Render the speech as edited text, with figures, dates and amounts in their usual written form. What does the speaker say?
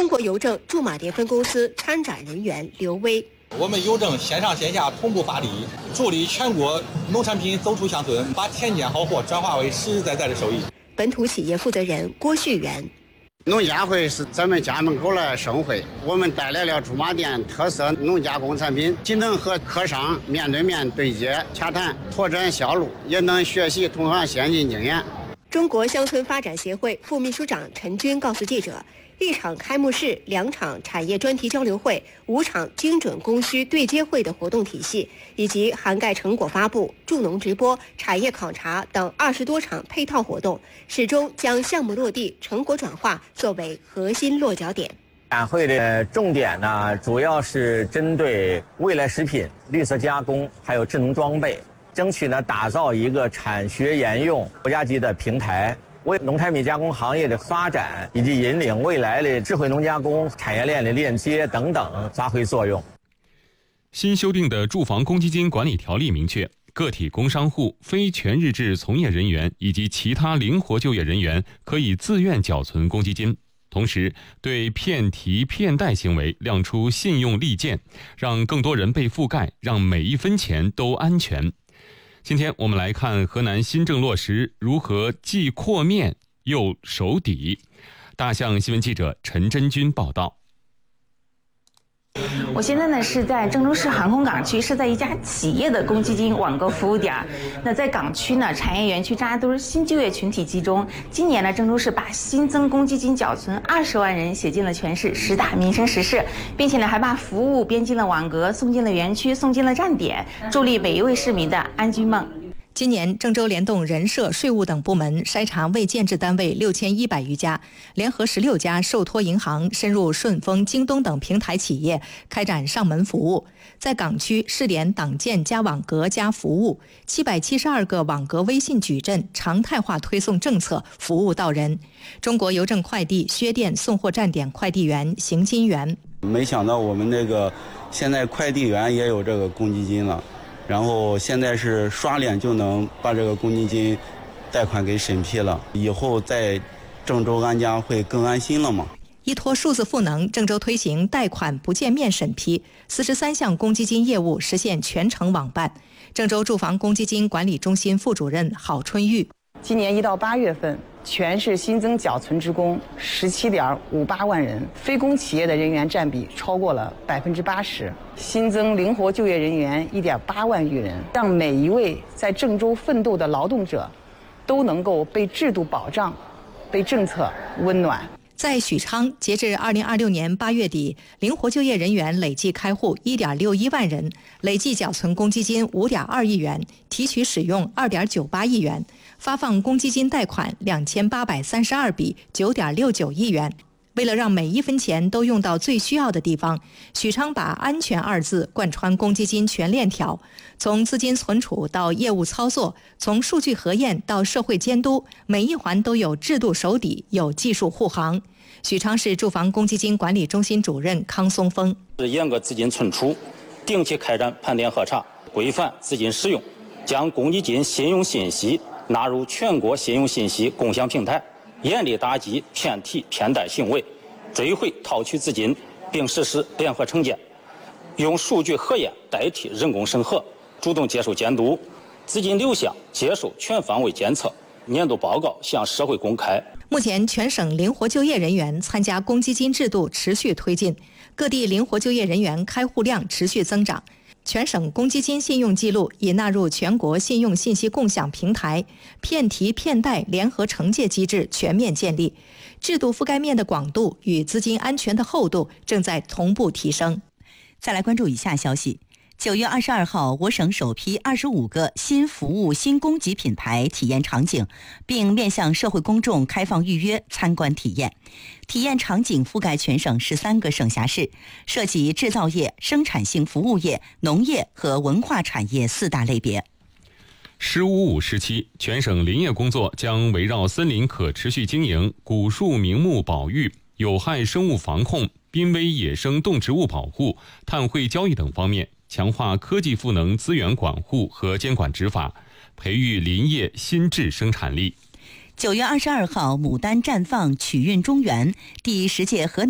中国邮政驻马店分公司参展人员刘威。 我们邮政线上线下同步发力，助力全国农产品走出乡村，把田间好货转化为实实在在的收益。 本土企业负责人郭旭元。 农家会是咱们家门口的盛会，我们带来了驻马店特色农加工产品，既能和客商面对面对接洽谈，拓展销路，也能学习同行先进经验。 中国乡村发展协会副秘书长陈军告诉记者，1场开幕式、2场产业专题交流会、5场精准供需对接会的活动体系，以及涵盖成果发布、助农直播、产业考察等20多场配套活动，始终将项目落地、成果转化作为核心落脚点。 展会的重点呢，主要是针对未来食品、绿色加工，还有智能装备，争取呢打造一个产学研用国家级的平台，为农产品加工行业的发展以及引领未来的智慧农加工产业链的链接等等发挥作用。 新修订的住房公积金管理条例明确，个体工商户、非全日制从业人员以及其他灵活就业人员可以自愿缴存公积金，同时对骗提骗贷行为亮出信用利剑，让更多人被覆盖，让每一分钱都安全。今天我们来看河南新政落实如何既扩面又守底。大象新闻记者陈真军报道。 我现在呢是在郑州市航空港区，是在一家企业的公积金网购服务点。那在港区呢，产业园区扎堆，新就业群体集中。今年呢，郑州市把新增公积金缴存20万人写进了全市10大民生实事，并且呢还把服务编进了网格，送进了园区，送进了站点，助力每一位市民的安居梦。 今年，郑州联动人社、税务等部门筛查未建制单位6100余家，联合16家受托银行深入顺丰、京东等平台企业开展上门服务。在港区试点党建加网格加服务，772个网格微信矩阵常态化推送政策，服务到人。中国邮政快递薛店送货站点快递员、行金员。 没想到我们这个现在快递员也有这个公积金了。然后现在是刷脸就能把这个公积金贷款给审批了，以后在郑州安家会更安心了嘛。 依托数字赋能，郑州推行贷款不见面审批，43项公积金业务实现全程网办。郑州住房公积金管理中心副主任郝春玉， 今年1到8月份，全市新增缴存职工17.58万人，非公企业的人员占比超过了80%，新增灵活就业人员1.8万余人，让每一位在郑州奋斗的劳动者都能够被制度保障，被政策温暖。 在许昌，截至2026年8月底，灵活就业人员累计开户1.61万人，累计缴存公积金5.2亿元，提取使用2.98亿元，发放公积金贷款2832笔，9.69亿元。为了让每一分钱都用到最需要的地方，许昌把安全2字贯穿公积金全链条，从资金存储到业务操作，从数据核验到社会监督，每一环都有制度手底，有技术护航。许昌市住房公积金管理中心主任康松峰， 严格资金存储，定期开展盘点核查，规范资金使用，将公积金信用信息纳入全国信用信息共享平台，严厉打击骗提骗贷行为，追回套取资金，并实施联合惩戒，用数据核验代替人工审核，主动接受监督，资金流向接受全方位监测，年度报告向社会公开。 目前，全省灵活就业人员参加公积金制度持续推进，各地灵活就业人员开户量持续增长。全省公积金信用记录已纳入全国信用信息共享平台，骗提骗贷联合惩戒机制全面建立，制度覆盖面的广度与资金安全的厚度正在同步提升。 再来关注以下消息。9月22号，我省首批25个新服务新供给品牌体验场景，并面向社会公众开放预约参观体验。体验场景覆盖全省13个省辖市，涉及制造业、生产性服务业、农业和文化产业4大类别。 “15/5”时期，全省林业工作将围绕森林可持续经营、古树名木保育、有害生物防控、濒危野生动植物保护、碳汇交易等方面，强化科技赋能资源管护和监管执法，培育林业新质生产力。 9月22号，牡丹绽放，曲韵中原。第10届河南